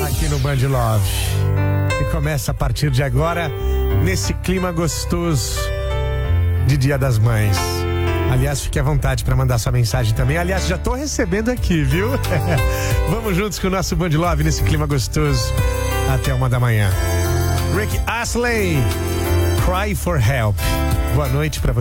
aqui no Band Love. E começa a partir de agora, nesse clima gostoso de Dia das Mães. Aliás, fique à vontade para mandar sua mensagem também. Aliás, já tô recebendo aqui, viu? Vamos juntos com o nosso Band Love nesse clima gostoso até 1 da manhã. Rick Astley, Cry for Help. Boa noite para você.